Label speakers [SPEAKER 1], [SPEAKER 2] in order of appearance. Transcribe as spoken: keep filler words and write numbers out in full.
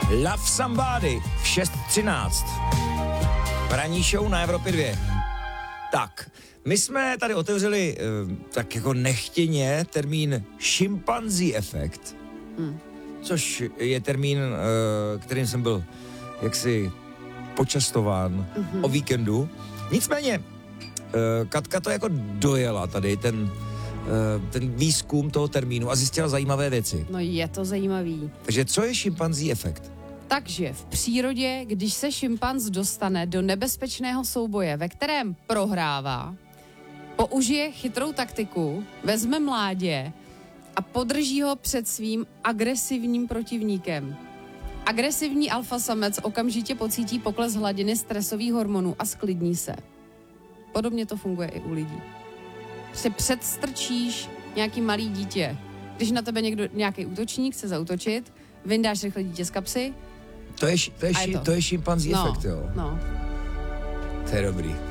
[SPEAKER 1] Love Somebody v šest třináct. Ranní show na Evropě dva. Tak, my jsme tady otevřeli uh, tak jako nechtěně termín šimpanzí efekt, hmm. což je termín, uh, kterým jsem byl jaksi počastován mm-hmm. o víkendu. Nicméně, uh, Katka to jako dojela tady, ten, uh, ten výzkum toho termínu a zjistila zajímavé věci.
[SPEAKER 2] No je to zajímavý.
[SPEAKER 1] Takže co je šimpanzí efekt?
[SPEAKER 2] Takže v přírodě, když se šimpanz dostane do nebezpečného souboje, ve kterém prohrává, použije chytrou taktiku, vezme mládě a podrží ho před svým agresivním protivníkem. Agresivní alfasamec okamžitě pocítí pokles hladiny stresových hormonů a sklidní se. Podobně to funguje i u lidí. Prostě předstrčíš nějaký malý dítě. Když na tebe někdo, nějaký útočník chce zaútočit, vyndáš rychle dítě z kapsy.
[SPEAKER 1] To je, to je,
[SPEAKER 2] je
[SPEAKER 1] to.
[SPEAKER 2] to
[SPEAKER 1] je šimpanzí
[SPEAKER 2] no,
[SPEAKER 1] efekt, jo?
[SPEAKER 2] No.
[SPEAKER 1] To je dobrý.